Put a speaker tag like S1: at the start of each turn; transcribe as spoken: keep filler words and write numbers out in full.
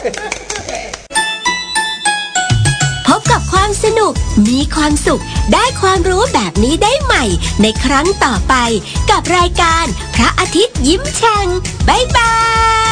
S1: พบกับความสนุกมีความสุขได้ความรู้แบบนี้ได้ใหม่ในครั้งต่อไปกับรายการพระอาทิตย์ยิ้มแฉ่งบ๊ายบาย